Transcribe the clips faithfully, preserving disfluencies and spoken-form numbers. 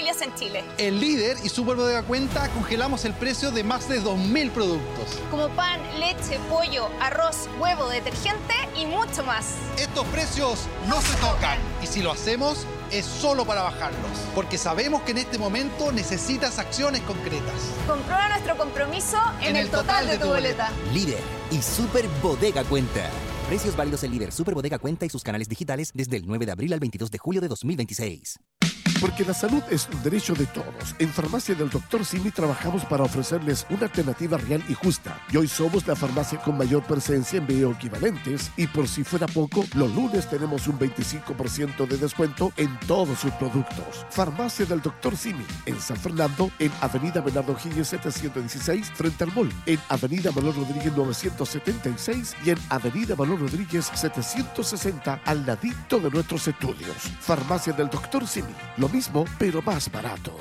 familias en Chile. En Líder y Super Bodega Cuenta congelamos el precio de más de dos mil productos. Como pan, leche, pollo, arroz, huevo, detergente y mucho más. Estos precios no se tocan. Y si lo hacemos, es solo para bajarlos. Porque sabemos que en este momento necesitas acciones concretas. Comprueba nuestro compromiso en, en el, el total, total de, de tu boleta. boleta. Líder y Super Bodega Cuenta. Precios válidos en Líder, Super Bodega Cuenta y sus canales digitales desde el nueve de abril al veintidós de julio de dos mil veintiséis. Porque la salud es un derecho de todos. En Farmacia del doctor Simi trabajamos para ofrecerles una alternativa real y justa. Y hoy somos la farmacia con mayor presencia en bioequivalentes. Y por si fuera poco, los lunes tenemos un veinticinco por ciento de descuento en todos sus productos. Farmacia del doctor Simi, en San Fernando, en Avenida Bernardo Higgins setecientos dieciséis, frente al mall. En Avenida Manuel Rodríguez novecientos setenta y seis y en Avenida Manuel Rodríguez setecientos sesenta, al ladito de nuestros estudios. Farmacia del doctor Simi. Lo mismo, pero más barato.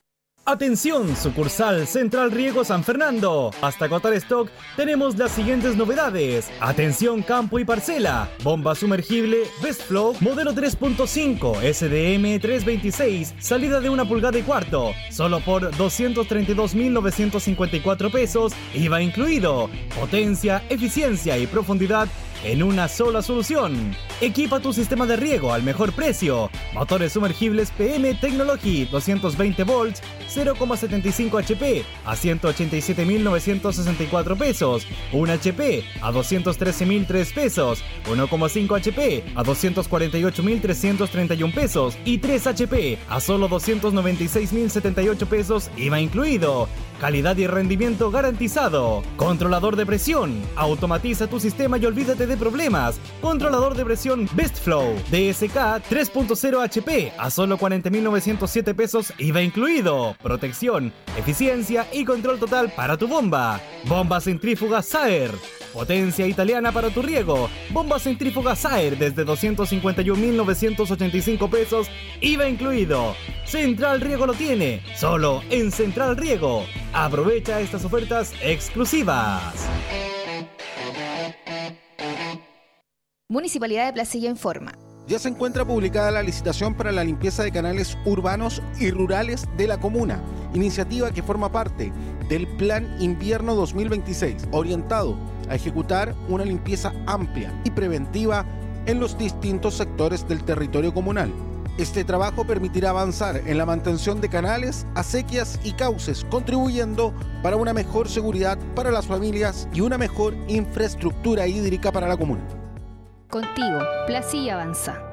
Atención, sucursal Central Riego San Fernando. Hasta agotar stock tenemos las siguientes novedades. Atención campo y parcela. Bomba sumergible Best Flow modelo tres punto cinco S D M trescientos veintiséis, salida de una pulgada y cuarto. Solo por doscientos treinta y dos mil novecientos cincuenta y cuatro pesos, I V A incluido. Potencia, eficiencia y profundidad en una sola solución. Equipa tu sistema de riego al mejor precio. Motores sumergibles P M Technology doscientos veinte volts, cero coma setenta y cinco H P a ciento ochenta y siete mil novecientos sesenta y cuatro pesos. un H P a doscientos trece mil tres pesos. uno coma cinco H P a doscientos cuarenta y ocho mil trescientos treinta y uno pesos. Y tres H P a solo doscientos noventa y seis mil setenta y ocho pesos, I V A incluido. Calidad y rendimiento garantizado. Controlador de presión. Automatiza tu sistema y olvídate de problemas. Controlador de presión Best Flow D S K tres punto cero H P a solo cuarenta mil novecientos siete pesos, I V A incluido. Protección, eficiencia y control total para tu bomba. Bomba centrífuga Saer. Potencia italiana para tu riego. Bomba centrífuga Saer desde doscientos cincuenta y un mil novecientos ochenta y cinco pesos, I V A incluido. Central Riego lo tiene, solo en Central Riego. Aprovecha estas ofertas exclusivas. Municipalidad de Placilla informa. Ya se encuentra publicada la licitación para la limpieza de canales urbanos y rurales de la comuna, iniciativa que forma parte del Plan Invierno dos mil veintiséis, orientado a ejecutar una limpieza amplia y preventiva en los distintos sectores del territorio comunal. Este trabajo permitirá avanzar en la mantención de canales, acequias y cauces, contribuyendo para una mejor seguridad para las familias y una mejor infraestructura hídrica para la comuna. Contigo, Placilla avanza.